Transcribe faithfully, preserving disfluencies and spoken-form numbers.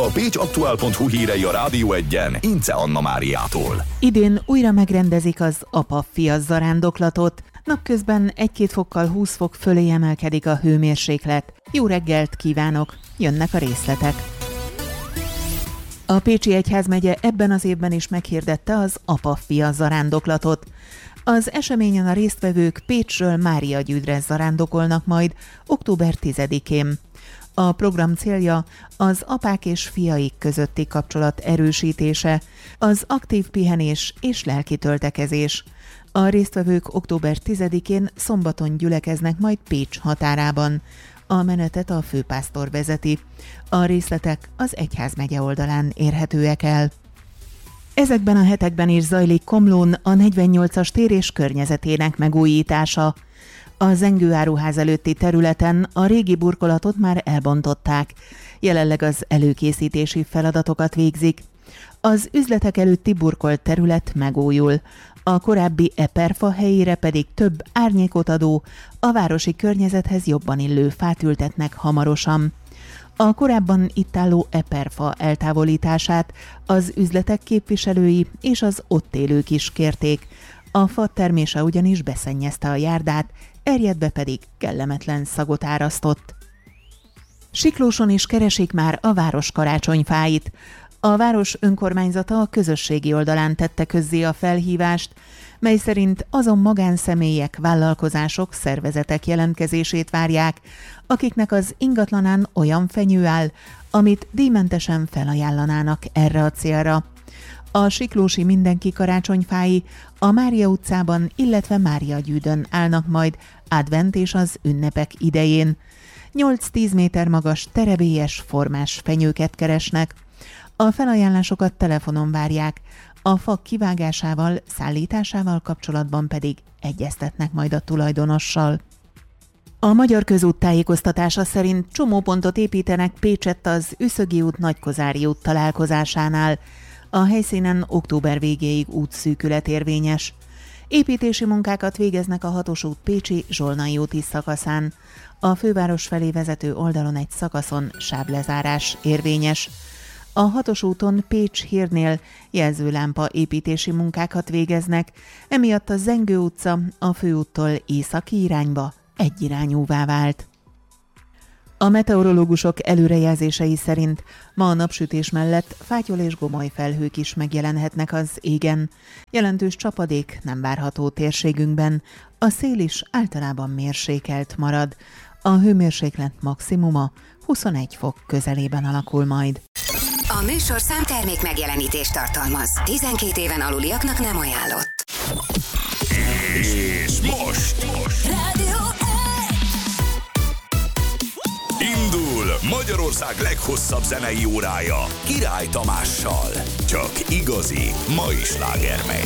A pécsaktuál pont hu hírei a Rádió Egyen Ince Anna Máriától. Idén újra megrendezik az apa-fia zarándoklatot. Napközben egy-két fokkal húsz fok fölé emelkedik a hőmérséklet. Jó reggelt kívánok, jönnek a részletek. A Pécsi Egyházmegye ebben az évben is meghirdette az apa-fia zarándoklatot. Az eseményen a résztvevők Pécsről Máriagyűdre zarándokolnak majd október tizedikén. A program célja az apák és fiaik közötti kapcsolat erősítése, az aktív pihenés és lelki töltekezés. A résztvevők október tizedikén szombaton gyülekeznek majd Pécs határában. A menetet a főpásztor vezeti. A részletek az egyházmegye oldalán érhetőek el. Ezekben a hetekben is zajlik Komlón a negyvennyolcas tér és környezetének megújítása. A Zengő áruház előtti területen a régi burkolatot már elbontották. Jelenleg az előkészítési feladatokat végzik. Az üzletek előtti burkolt terület megújul. A korábbi eperfa helyére pedig több árnyékot adó, a városi környezethez jobban illő fát ültetnek hamarosan. A korábban itt álló eperfa eltávolítását az üzletek képviselői és az ott élők is kérték. A fa termése ugyanis beszennyezte a járdát, erjedbe pedig kellemetlen szagot árasztott. Siklóson is keresik már a város karácsonyfáit. A város önkormányzata a közösségi oldalán tette közzé a felhívást, mely szerint azon magánszemélyek, vállalkozások, szervezetek jelentkezését várják, akiknek az ingatlanán olyan fenyő áll, amit díjmentesen felajánlanának erre a célra. A siklósi mindenki karácsonyfái a Mária utcában, illetve Máriagyűdön állnak majd advent és az ünnepek idején. nyolc-tíz méter magas, terebélyes, formás fenyőket keresnek. A felajánlásokat telefonon várják, a fa kivágásával, szállításával kapcsolatban pedig egyeztetnek majd a tulajdonossal. A Magyar Közút tájékoztatása szerint csomópontot építenek Pécsett az Üszögi út Nagykozári út találkozásánál. A helyszínen október végéig útszűkület érvényes. Építési munkákat végeznek a hatos út Pécsi Zsolnai úti szakaszán. A főváros felé vezető oldalon egy szakaszon sávlezárás érvényes. A hatos úton Pécs-Hírnél jelzőlámpa építési munkákat végeznek, emiatt a Zengő utca a főúttól északi irányba egyirányúvá vált. A meteorológusok előrejelzései szerint ma a napsütés mellett fátyol és gomoly felhők is megjelenhetnek az égen. Jelentős csapadék nem várható térségünkben, a szél is általában mérsékelt marad. A hőmérséklet maximuma huszonegy fok közelében alakul majd. A műsorszám termék megjelenítést tartalmaz. tizenkét éven aluliaknak nem ajánlott. És most, most. Rádió Indul Magyarország leghosszabb zenei órája Király Tamással. Csak igazi mai slágermegy.